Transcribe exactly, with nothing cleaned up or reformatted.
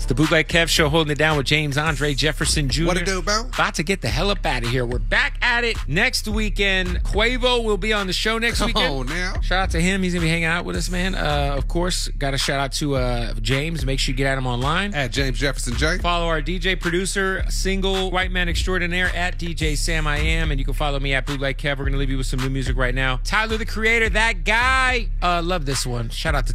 the Bootleg Kev Show, holding it down with James Andre Jefferson Junior What it do, Bo? About to get the hell up out of here. We're back at it next weekend. Quavo will be on the show next weekend. Oh, now. Shout out to him. He's going to be hanging out with us, man. Uh, of course, got a shout out to uh, James. Make sure you get at him online. At James Jefferson J. Follow our D J producer, single white man extraordinaire, at D J Sam I Am. And you can follow me at Bootleg Kev. We're going to leave you with some new music right now. Tyler, the Creator, that guy. Uh, love this one. Shout out to